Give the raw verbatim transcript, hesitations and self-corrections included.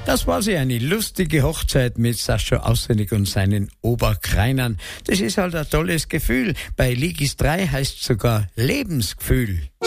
Das war sie, eine lustige Hochzeit mit Sascha Aussenig und seinen Oberkreinern. Das ist halt ein tolles Gefühl. Bei Ligis drei heißt sogar Lebensgefühl.